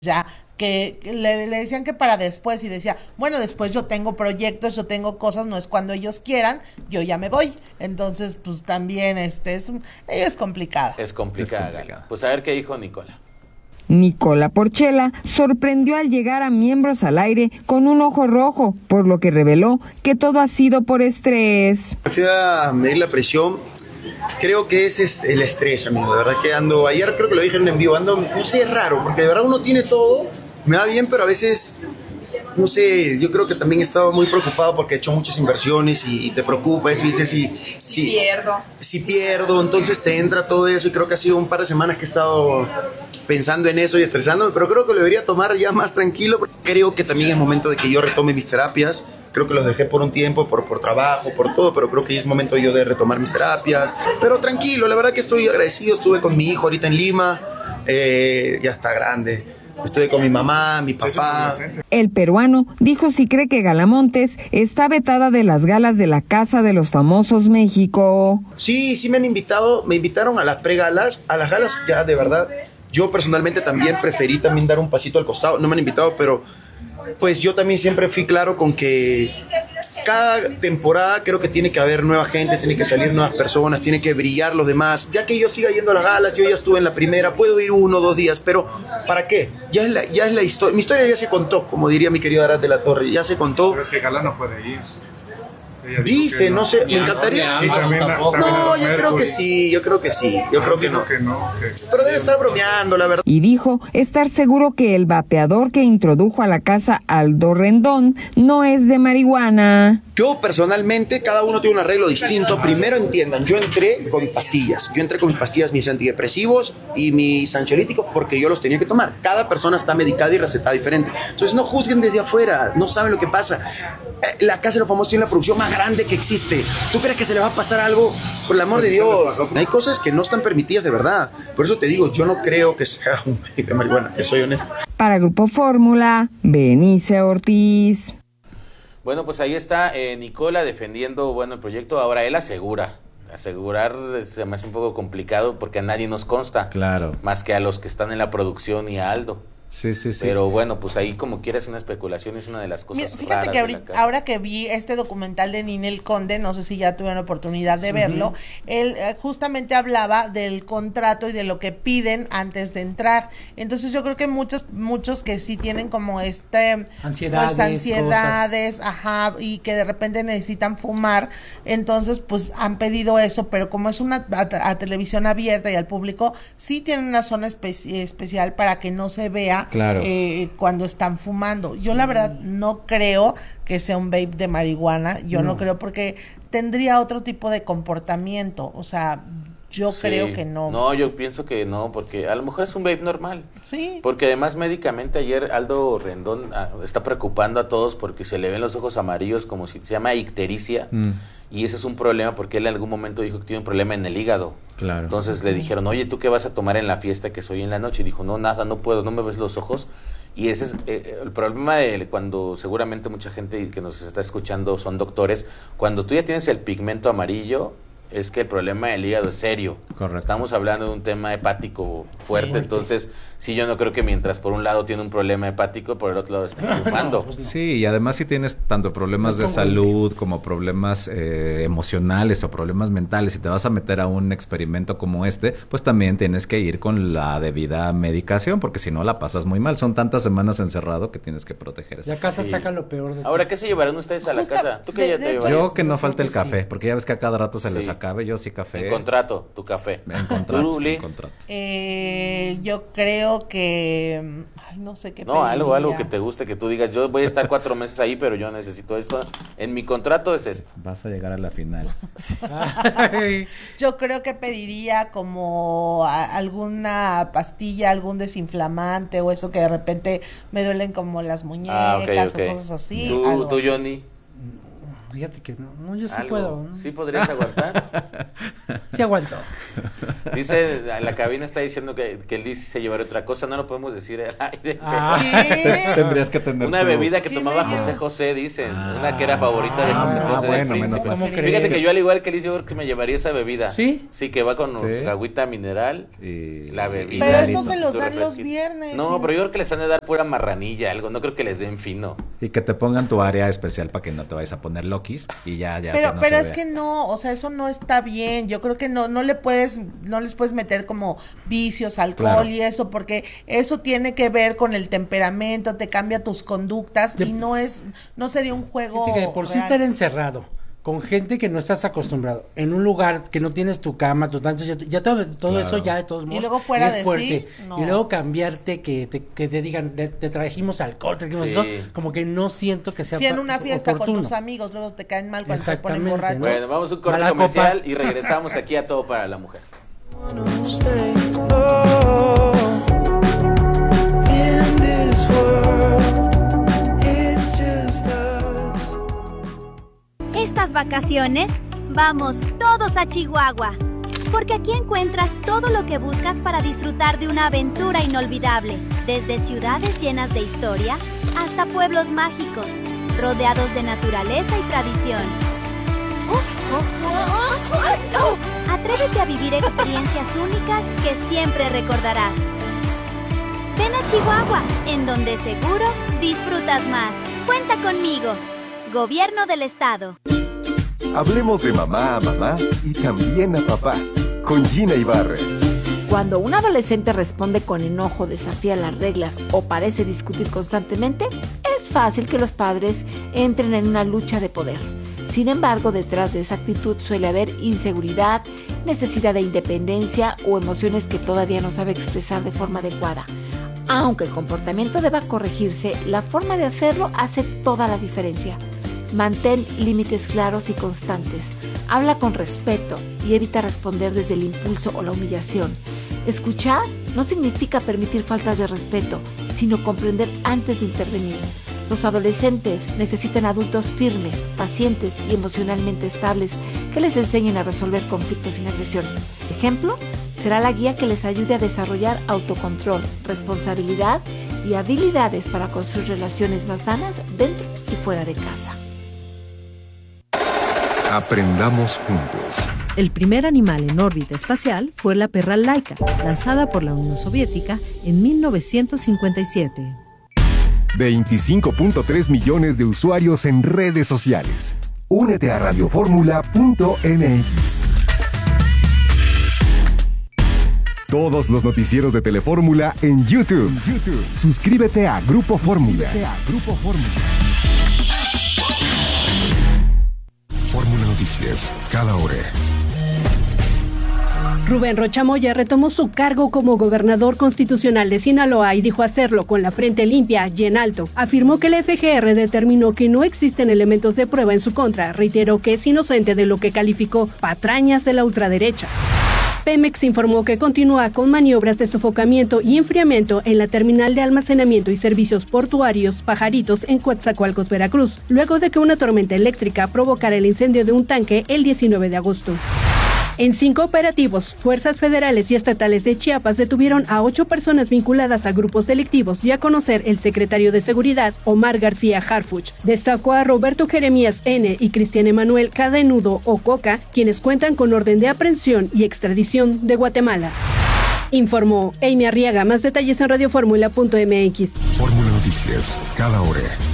ya que le decían que para después y decía, bueno, después yo tengo proyectos, yo tengo cosas, no es cuando ellos quieran, yo ya me voy. Entonces, pues también ella es complicada. Es complicada. Pues a ver qué dijo Nicola. Nicola Porchela sorprendió al llegar a Miembros al Aire con un ojo rojo, por lo que reveló que todo ha sido por estrés. Fui a medir la presión. Creo que ese es el estrés, amigo. De verdad que ando, ayer creo que lo dije en vivo, ando, no sé, es raro, porque de verdad uno tiene todo, me va bien, pero a veces, no sé, yo creo que también he estado muy preocupado porque he hecho muchas inversiones y te preocupas y dices, si pierdo, entonces te entra todo eso y creo que ha sido un par de semanas que he estado pensando en eso y estresándome, pero creo que lo debería tomar ya más tranquilo. Creo que también es momento de que yo retome mis terapias. Creo que los dejé por un tiempo, por trabajo, por todo, pero creo que ya es momento yo de retomar mis terapias. Pero tranquilo, la verdad que estoy agradecido. Estuve con mi hijo ahorita en Lima, ya está grande. Estuve con mi mamá, mi papá. El peruano dijo si cree que Galamontes está vetada de las galas de la Casa de los Famosos México. Sí me invitaron a las pregalas, a las galas ya de verdad. Yo personalmente también preferí también dar un pasito al costado. No me han invitado, pero pues yo también siempre fui claro con que cada temporada creo que tiene que haber nueva gente, tiene que salir nuevas personas, tiene que brillar los demás. Ya que yo siga yendo a las galas, yo ya estuve en la primera, puedo ir 1 o 2 días, pero ¿para qué? Ya es la historia. Mi historia ya se contó, como diría mi querido Arad de la Torre, ya se contó. Pero es que Gala no puede ir. Dice, no sé, me encantaría. No, yo creo que sí, yo creo que no. Pero debe estar bromeando, la verdad. Y dijo estar seguro que el vapeador que introdujo a la casa Aldo Rendón no es de marihuana. Yo personalmente, cada uno tiene un arreglo distinto. Primero entiendan, yo entré con pastillas. Yo entré con mis pastillas, mis antidepresivos y mis ansiolíticos porque yo los tenía que tomar. Cada persona está medicada y recetada diferente. Entonces no juzguen desde afuera, no saben lo que pasa. La Casa de los Famosos tiene la producción más grande que existe. ¿Tú crees que se le va a pasar algo? Por el amor de Dios. Hay cosas que no están permitidas de verdad. Por eso te digo, yo no creo que sea un vape de marihuana, que soy honesto. Para Grupo Fórmula, Benice Ortiz. Bueno, pues ahí está Nicola defendiendo, el proyecto. Ahora él asegurar se me hace un poco complicado porque a nadie nos consta. Claro. Más que a los que están en la producción y a Aldo. Sí. Pero bueno, pues ahí como quieras una especulación, es una de las cosas Fíjate raras que ahora que vi este documental de Ninel Conde, no sé si ya tuvieron la oportunidad de verlo, él justamente hablaba del contrato y de lo que piden antes de entrar. Entonces yo creo que muchos que sí tienen como ansiedades, y que de repente necesitan fumar, entonces pues han pedido eso, pero como es una a televisión abierta y al público, sí tienen una zona especial para que no se vea. Claro. Cuando están fumando. Yo la verdad no creo que sea un vape de marihuana, no creo, porque tendría otro tipo de comportamiento, o sea, yo creo que no. No, yo pienso que no, porque a lo mejor es un vape normal. Sí. Porque además médicamente ayer Aldo Rendón está preocupando a todos porque se le ven los ojos amarillos como si se llama ictericia. Y ese es un problema porque él en algún momento dijo que tiene un problema en el hígado. Claro. Entonces le dijeron, oye, ¿tú qué vas a tomar en la fiesta que soy en la noche? Y dijo, no, nada, no puedo, no me ves los ojos. Y ese es el problema de cuando seguramente mucha gente que nos está escuchando son doctores. Cuando tú ya tienes el pigmento amarillo, es que el problema del hígado es serio. Correcto. Estamos hablando de un tema hepático fuerte, entonces sí, yo no creo que mientras por un lado tiene un problema hepático, por el otro lado está fumando. Sí, y además si tienes tanto problemas de salud como problemas emocionales o problemas mentales, si te vas a meter a un experimento como este, pues también tienes que ir con la debida medicación, porque si no la pasas muy mal. Son tantas semanas encerrado que tienes que proteger eso. La casa saca lo peor de ti. Ahora, ¿qué se llevarán ustedes a la casa? ¿Tú qué ya te llevarás? Yo que no falte el café, porque ya ves que a cada rato se les acabe, yo sí café. En contrato, tu café. En contrato. Yo creo que no sé qué pediría. Algo que te guste, que tú digas, yo voy a estar 4 meses ahí, pero yo necesito esto. En mi contrato es esto. Vas a llegar a la final. Yo creo que pediría como alguna pastilla, algún desinflamante o eso que de repente me duelen como las muñecas o cosas así. ¿Tú, Johnny? Fíjate que no, yo sí Algo. puedo. ¿No? ¿Sí podrías aguantar? Sí aguanto. Dice, la cabina está diciendo que él dice se llevará otra cosa, no lo podemos decir al aire. ¿Qué? Tendrías que tener Una tu- bebida que Qué tomaba bello. José José, dicen. Una que era favorita de José José del bueno, menos Príncipe. mal. ¿Cómo Fíjate crees? que yo al igual que Liz, yo creo que me llevaría esa bebida. ¿Sí? Sí, que va con Sí. agüita mineral, Y la bebida. Pero listo. eso se los tu dan los refresquito. viernes. No, pero yo creo que les han de dar pura marranilla, algo. No creo que les den fino. Y que te pongan tu área especial para que no te vayas a poner loquis y ya Pero, que no pero se es vea. que no, o sea, eso no está bien. Yo creo que no les puedes meter como vicios, alcohol Claro. y eso, porque eso tiene que ver con el temperamento, te cambia tus conductas y no sería un juego. Fíjate que por sí real. estar encerrado con gente que no estás acostumbrado, en un lugar que no tienes tu cama, tu tanto, ya todo Claro. eso ya de todos modos luego fuera es de fuerte. sí, no. Y luego cambiarte, que te digan, te trajimos alcohol, trajimos Sí. eso, como que no siento que sea Si en una fiesta oportuno. con tus amigos luego te caen mal cuando se ponen Exactamente, borrachos. ¿no? Bueno, vamos a un corte Mala comercial copa. y regresamos aquí a Todo para la Mujer. Estas vacaciones, vamos todos a Chihuahua, porque aquí encuentras todo lo que buscas para disfrutar de una aventura inolvidable, desde ciudades llenas de historia hasta pueblos mágicos, rodeados de naturaleza y tradición. Atrévete a vivir experiencias únicas que siempre recordarás. Ven a Chihuahua, en donde seguro disfrutas más. Cuenta conmigo. Gobierno del Estado. Hablemos de mamá a mamá y también a papá, con Gina Ibarra. Cuando un adolescente responde con enojo, desafía las reglas o parece discutir constantemente, es fácil que los padres entren en una lucha de poder. Sin embargo, detrás de esa actitud suele haber inseguridad, necesidad de independencia o emociones que todavía no sabe expresar de forma adecuada. Aunque el comportamiento deba corregirse, la forma de hacerlo hace toda la diferencia. Mantén límites claros y constantes. Habla con respeto y evita responder desde el impulso o la humillación. Escuchar no significa permitir faltas de respeto, sino comprender antes de intervenir. Los adolescentes necesitan adultos firmes, pacientes y emocionalmente estables que les enseñen a resolver conflictos sin agresión. Ejemplo, será la guía que les ayude a desarrollar autocontrol, responsabilidad y habilidades para construir relaciones más sanas dentro y fuera de casa. Aprendamos juntos. El primer animal en órbita espacial fue la perra Laika, lanzada por la Unión Soviética en 1957. 25.3 millones de usuarios en redes sociales. Únete a radioformula.mx. Todos los noticieros de Telefórmula en YouTube. Suscríbete a Grupo Fórmula. Fórmula Noticias, cada hora. Rubén Rocha Moya retomó su cargo como gobernador constitucional de Sinaloa y dijo hacerlo con la frente limpia y en alto. Afirmó que la FGR determinó que no existen elementos de prueba en su contra. Reiteró que es inocente de lo que calificó patrañas de la ultraderecha. Pemex informó que continúa con maniobras de sofocamiento y enfriamiento en la terminal de almacenamiento y servicios portuarios Pajaritos en Coatzacoalcos, Veracruz, luego de que una tormenta eléctrica provocara el incendio de un tanque el 19 de agosto. En 5 operativos, fuerzas federales y estatales de Chiapas detuvieron a 8 personas vinculadas a grupos delictivos y a conocer el secretario de Seguridad, Omar García Harfuch. Destacó a Roberto Jeremías N. y Cristian Emanuel Cadenudo o Coca, quienes cuentan con orden de aprehensión y extradición de Guatemala. Informó Amy Arriaga. Más detalles en radioformula.mx. Fórmula Noticias, cada hora.